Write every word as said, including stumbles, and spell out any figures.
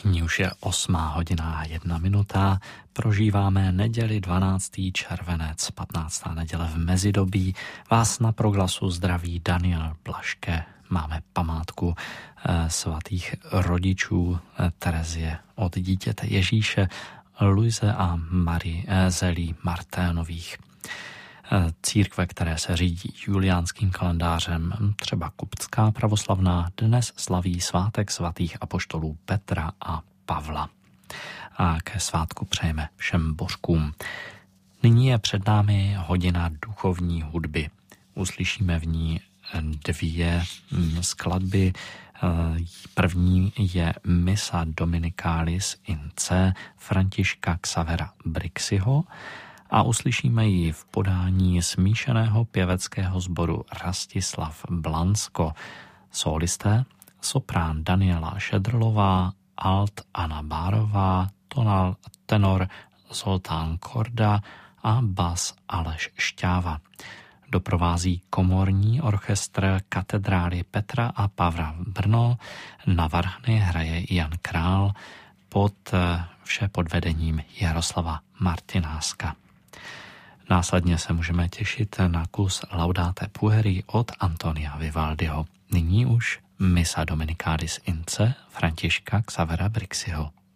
Nyní už je osmá hodina a jedna minuta. Prožíváme neděli dvanáctý červenec, patnáctá neděle v mezidobí. Vás na Proglasu zdraví Daniel Blaške. Máme památku eh, svatých rodičů eh, Terezie od dítěte Ježíše, Luise a Marie eh, Zelí Marténových. Eh, církve, které se řídí juliánským kalendářem, třeba koptská pravoslavná, dnes slaví svátek svatých apoštolů Petra a Pavla. A ke svátku přejeme všem božkům. Nyní je před námi hodina duchovní hudby. Uslyšíme v ní dvě skladby. První je Missa Dominicalis in C Františka Xavera Brixiho a uslyšíme ji v podání smíšeného pěveckého sboru Rastislav Blansko. Solisté soprán Daniela Šedrlová, alt Anna Bárová, tonal tenor Zoltán Korda a bas Aleš Šťáva. Doprovází komorní orchestr katedrály Petra a Pavla Brno, na varhny hraje Jan Král, pod vše pod vedením Jaroslava Martináska. Následně se můžeme těšit na kus Laudate Pueri od Antonia Vivaldiho. Nyní už Missa Dominicalis in C Františka Xavera Brixiho.